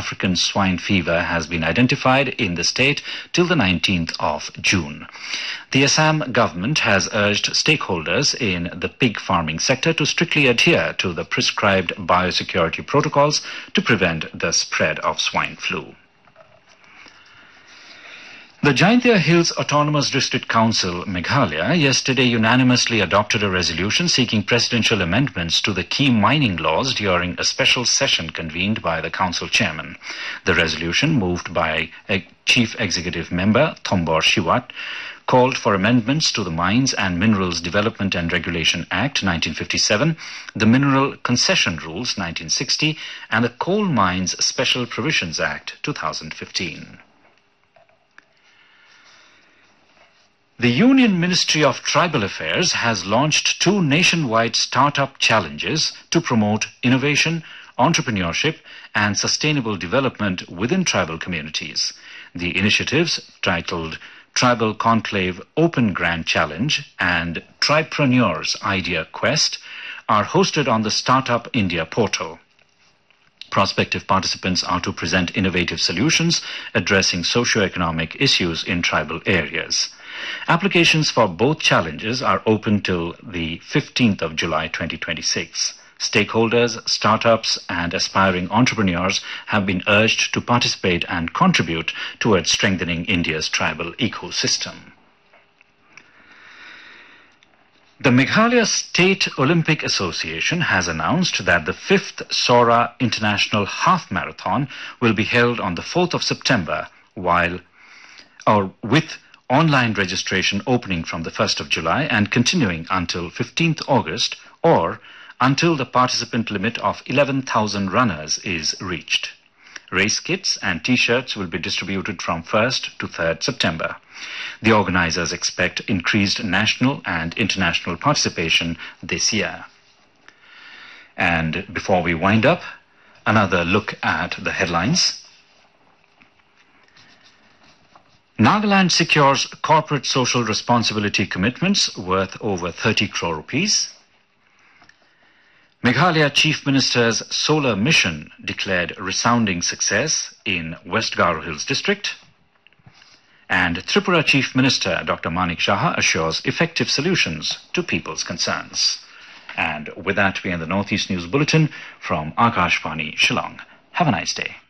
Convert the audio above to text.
African swine fever has been identified in the state till the 19th of June. The Assam government has urged stakeholders in the pig farming sector to strictly adhere to the prescribed biosecurity protocols to prevent the spread of swine flu. The Jaintia Hills Autonomous District Council, Meghalaya, yesterday unanimously adopted a resolution seeking presidential amendments to the key mining laws during a special session convened by the council chairman. The resolution, moved by Chief Executive Member Thombor Shiwat, called for amendments to the Mines and Minerals Development and Regulation Act 1957, the Mineral Concession Rules 1960, and the Coal Mines Special Provisions Act 2015. The Union Ministry of Tribal Affairs has launched 2 nationwide startup challenges to promote innovation, entrepreneurship, and sustainable development within tribal communities. The initiatives, titled Tribal Conclave Open Grand Challenge and Tripreneurs Idea Quest, are hosted on the Startup India portal. Prospective participants are to present innovative solutions addressing socio-economic issues in tribal areas. Applications for both challenges are open till the 15th of July 2026. Stakeholders, startups, and aspiring entrepreneurs have been urged to participate and contribute towards strengthening India's tribal ecosystem. The Meghalaya State Olympic Association has announced that the 5th Sora International Half Marathon will be held on the 4th of September, with online registration opening from the 1st of July and continuing until 15th August, or until the participant limit of 11,000 runners is reached. Race kits and T-shirts will be distributed from 1st to 3rd September. The organizers expect increased national and international participation this year. And before we wind up, another look at the headlines. Nagaland secures corporate social responsibility commitments worth over 30 crore rupees. Meghalaya Chief Minister's solar mission declared resounding success in West Garo Hills district. And Tripura Chief Minister Dr. Manik Saha assures effective solutions to people's concerns. And with that, we end the Northeast News Bulletin from Akashvani, Shillong. Have a nice day.